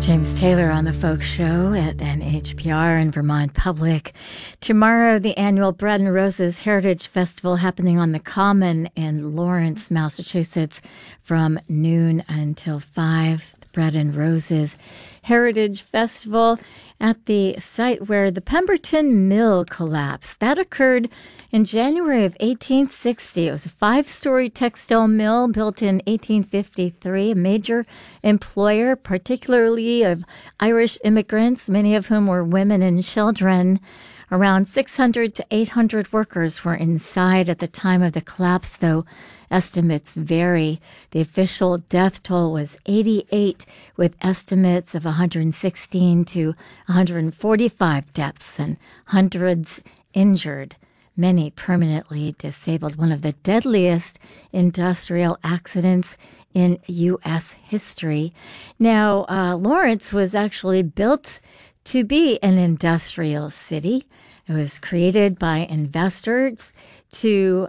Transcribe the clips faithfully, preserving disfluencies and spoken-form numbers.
James Taylor on the Folk Show at N H P R and Vermont Public. Tomorrow, the annual Bread and Roses Heritage Festival happening on the Common in Lawrence, Massachusetts from noon until five. The Bread and Roses Heritage Festival at the site where the Pemberton Mill collapsed. That occurred in January of eighteen sixty. It was a five-story textile mill built in eighteen fifty-three, a major employer, particularly of Irish immigrants, many of whom were women and children. Around six hundred to eight hundred workers were inside at the time of the collapse, though estimates vary. The official death toll was eighty-eight, with estimates of one hundred sixteen to one hundred forty-five deaths and hundreds injured, many permanently disabled. One of the deadliest industrial accidents in U S history. Now, uh, Lawrence was actually built to be an industrial city. It was created by investors to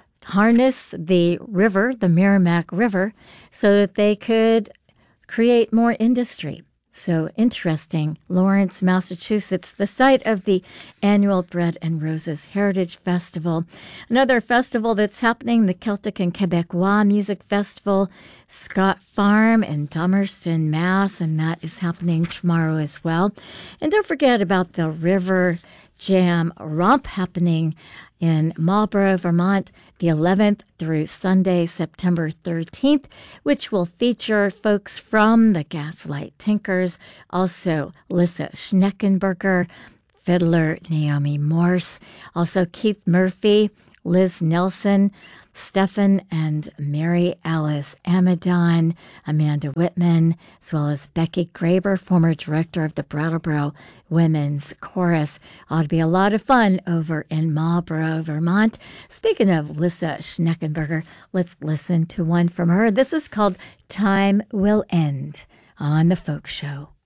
harness the river, the Merrimack River, so that they could create more industry. So interesting. Lawrence, Massachusetts, the site of the annual Bread and Roses Heritage Festival. Another festival that's happening, the Celtic and Quebecois Music Festival, Scott Farm in Dummerston, Mass., and that is happening tomorrow as well. And don't forget about the River Jam Romp happening in Marlborough, Vermont, the eleventh through Sunday, September thirteenth, which will feature folks from the Gaslight Tinkers, also Lissa Schneckenberger, fiddler Naomi Morse, also Keith Murphy, Liz Nelson, Stephen and Mary Alice Amadon, Amanda Whitman, as well as Becky Graber, former director of the Brattleboro Women's Chorus. Ought to be a lot of fun over in Marlborough, Vermont. Speaking of Lissa Schneckenberger, let's listen to one from her. This is called Time Will End on The Folk Show.